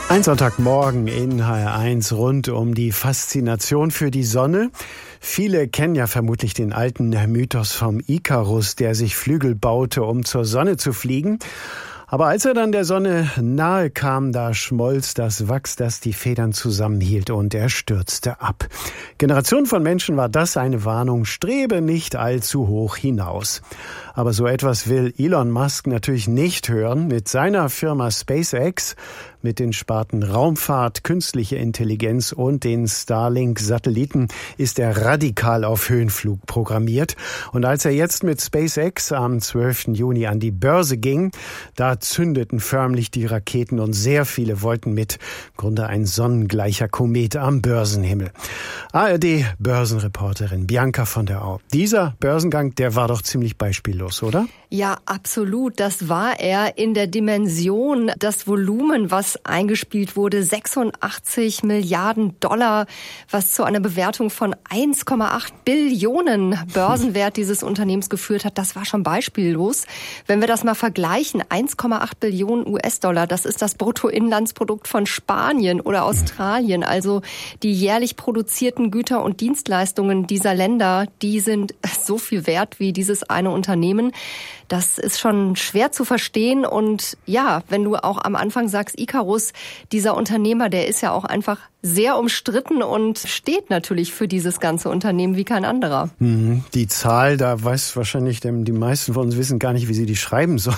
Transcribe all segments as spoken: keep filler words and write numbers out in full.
Ein Sonntagmorgen in H R eins rund um die Faszination für die Sonne. Viele kennen ja vermutlich den alten Mythos vom Ikarus, der sich Flügel baute, um zur Sonne zu fliegen. Aber als er dann der Sonne nahe kam, da schmolz das Wachs, das die Federn zusammenhielt, und er stürzte ab. Generationen von Menschen war das eine Warnung: strebe nicht allzu hoch hinaus. Aber so etwas will Elon Musk natürlich nicht hören. Mit seiner Firma SpaceX, mit den Sparten Raumfahrt, künstliche Intelligenz und den Starlink-Satelliten ist er radikal auf Höhenflug programmiert. Und als er jetzt mit SpaceX am zwölften Juni an die Börse ging, da zündeten förmlich die Raketen und sehr viele wollten mit. Im Grunde ein sonnengleicher Komet am Börsenhimmel. A R D-Börsenreporterin Bianca von der Au. Dieser Börsengang, der war doch ziemlich beispiellos, oder? Ja, absolut. Das war er in der Dimension. Das Volumen, was eingespielt wurde, sechsundachtzig Milliarden Dollar, was zu einer Bewertung von eins Komma acht Billionen Börsenwert dieses Unternehmens geführt hat, das war schon beispiellos. Wenn wir das mal vergleichen, eins Komma acht Billionen U S-Dollar, das ist das Bruttoinlandsprodukt von Spanien oder Australien. Also die jährlich produzierten Güter und Dienstleistungen dieser Länder, die sind so viel wert wie dieses eine Unternehmen. Das ist schon schwer zu verstehen. Und ja, wenn du auch am Anfang sagst, Ikarus, dieser Unternehmer, der ist ja auch einfach sehr umstritten und steht natürlich für dieses ganze Unternehmen wie kein anderer. Die Zahl, da weiß wahrscheinlich, die meisten von uns wissen gar nicht, wie sie die schreiben sollen.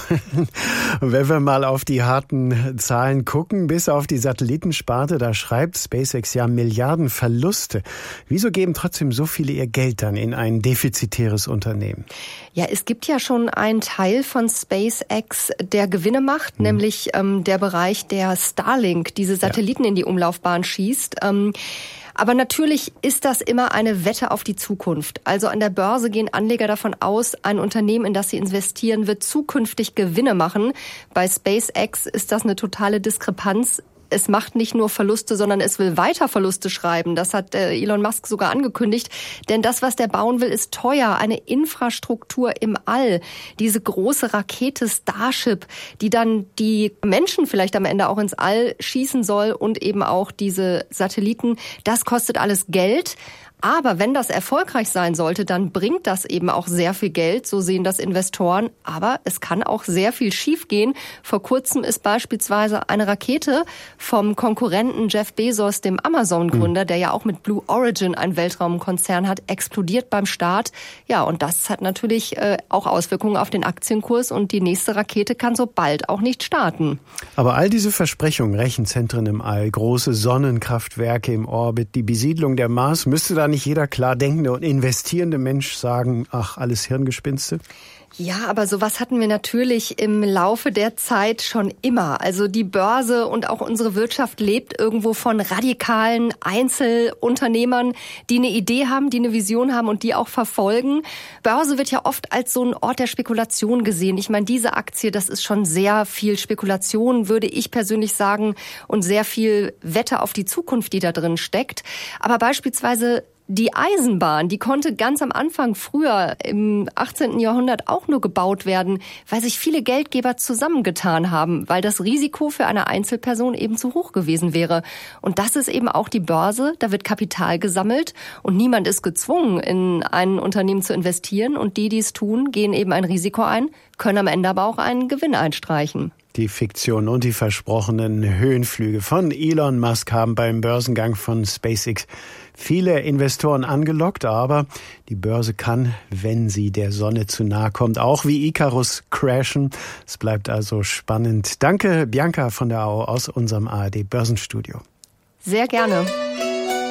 Und wenn wir mal auf die harten Zahlen gucken, bis auf die Satellitensparte, da schreibt SpaceX ja Milliarden Verluste. Wieso geben trotzdem so viele ihr Geld dann in ein defizitäres Unternehmen? Ja, es gibt ja schon einen Teil von SpaceX, der Gewinne macht, hm. nämlich ähm, der Bereich, der Starlink, diese Satelliten ja. in die Umlaufbahn schießt. Ähm, aber natürlich ist das immer eine Wette auf die Zukunft. Also an der Börse gehen Anleger davon aus, ein Unternehmen, in das sie investieren, wird zukünftig Gewinne machen. Bei SpaceX ist das eine totale Diskrepanz. Es macht nicht nur Verluste, sondern es will weiter Verluste schreiben. Das hat äh, Elon Musk sogar angekündigt. Denn das, was der bauen will, ist teuer. Eine Infrastruktur im All. Diese große Rakete Starship, die dann die Menschen vielleicht am Ende auch ins All schießen soll, und eben auch diese Satelliten. Das kostet alles Geld. Aber wenn das erfolgreich sein sollte, dann bringt das eben auch sehr viel Geld, so sehen das Investoren. Aber es kann auch sehr viel schiefgehen. Vor kurzem ist beispielsweise eine Rakete vom Konkurrenten Jeff Bezos, dem Amazon-Gründer, der ja auch mit Blue Origin einen Weltraumkonzern hat, explodiert beim Start. Ja, und das hat natürlich äh, auch Auswirkungen auf den Aktienkurs, und die nächste Rakete kann so bald auch nicht starten. Aber all diese Versprechungen, Rechenzentren im All, große Sonnenkraftwerke im Orbit, die Besiedlung der Mars, müsste dann nicht jeder klar denkende und investierende Mensch sagen, ach, alles Hirngespinste? Ja, aber sowas hatten wir natürlich im Laufe der Zeit schon immer. Also die Börse und auch unsere Wirtschaft lebt irgendwo von radikalen Einzelunternehmern, die eine Idee haben, die eine Vision haben und die auch verfolgen. Börse wird ja oft als so ein Ort der Spekulation gesehen. Ich meine, diese Aktie, das ist schon sehr viel Spekulation, würde ich persönlich sagen, und sehr viel Wette auf die Zukunft, die da drin steckt. Aber beispielsweise die Eisenbahn, die konnte ganz am Anfang, früher im achtzehnten Jahrhundert, auch nur gebaut werden, weil sich viele Geldgeber zusammengetan haben, weil das Risiko für eine Einzelperson eben zu hoch gewesen wäre. Und das ist eben auch die Börse, da wird Kapital gesammelt und niemand ist gezwungen, in ein Unternehmen zu investieren. Und die, die es tun, gehen eben ein Risiko ein, können am Ende aber auch einen Gewinn einstreichen. Die Fiktion und die versprochenen Höhenflüge von Elon Musk haben beim Börsengang von SpaceX viele Investoren angelockt, aber die Börse kann, wenn sie der Sonne zu nahe kommt, auch wie Ikarus crashen. Es bleibt also spannend. Danke, Bianca von der Au aus unserem A R D Börsenstudio. Sehr gerne.